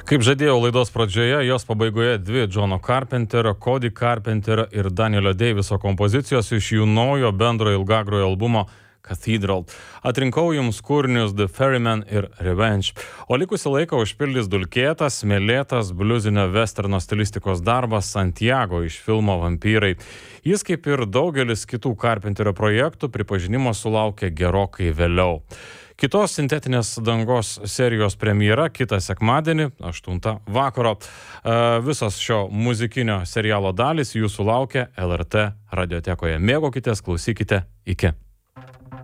Kaip žadėjau laidos pradžioje, jos pabaigoje dvi Johno Carpenterio, Cody Carpenterio ir Danielio Daviso kompozicijos iš jų naujo bendro ilgagrojo albumo Cathedral. Atrinkau jums kūrinius The Ferryman ir Revenge. O likusį laiką užpildys dulkėtas, smėlėtas, bliuzinio westerno stilistikos darbas Santiago iš filmo Vampyrai. Jis, kaip ir daugelis kitų Carpenterio projektų, pripažinimo sulaukė gerokai vėliau. Kitos sintetinės dangos serijos premjera kitą sekmadienį, 8 vakaro. Visos šio muzikinio serialo dalys jūsų laukia LRT radiotekoje. Mėgaukitės, klausykite, iki.